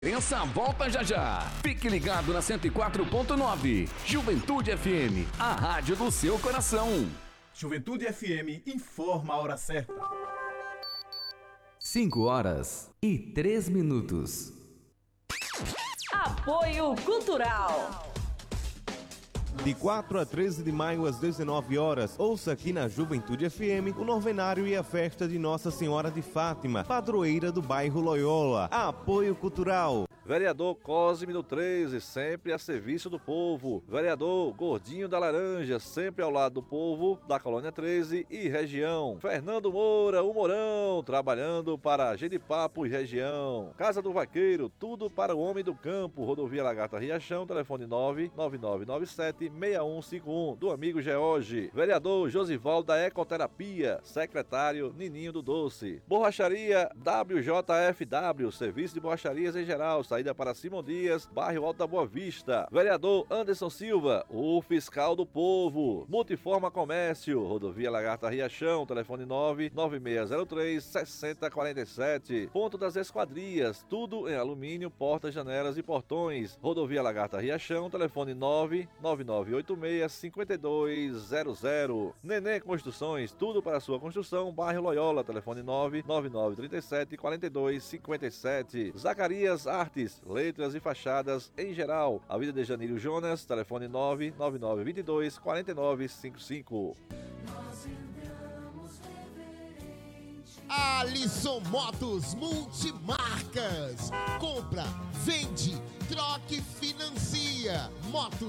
Pensa, volta já já. Fique ligado na 104.9. Juventude FM, a rádio do seu coração. Juventude FM informa a hora certa. 5h03. Apoio Cultural. De 4 a 13 de maio, às 19 horas, ouça aqui na Juventude FM o novenário e a festa de Nossa Senhora de Fátima, padroeira do bairro Loyola. Apoio Cultural. Vereador Cosme do 13, sempre a serviço do povo. Vereador Gordinho da Laranja, sempre ao lado do povo da Colônia 13 e região. Fernando Moura, o Mourão, trabalhando para Genipapo e região. Casa do Vaqueiro, tudo para o homem do campo. Rodovia Lagarta Riachão, telefone 99997-6151, do amigo George. Vereador Josivaldo da Ecoterapia, secretário Nininho do Doce. Borracharia WJFW, serviço de borracharias em geral, saída para Simão Dias, bairro Alto da Boa Vista. Vereador Anderson Silva, o fiscal do povo. Multiforma Comércio, rodovia Lagarta Riachão, telefone 99603-6047. Ponto das Esquadrias, tudo em alumínio, portas, janelas e portões. Rodovia Lagarta Riachão, telefone 99986-5200. Nenê Construções, tudo para sua construção, bairro Loyola, telefone 99937-4257. Zacarias Artes, letras e fachadas em geral. Avenida de Janeiro Jonas, telefone 99922-4955. Alisson Motos Multimarcas. Compra, vende, troque, financia. Motos